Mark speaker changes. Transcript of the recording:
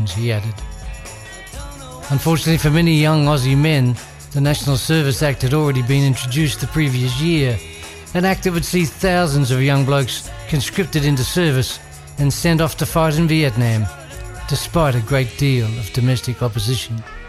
Speaker 1: he added. Unfortunately for many young Aussie men, the National Service Act had already been introduced the previous year, an act that would see thousands of young blokes conscripted into service and sent off to fight in Vietnam, despite a great deal of domestic opposition.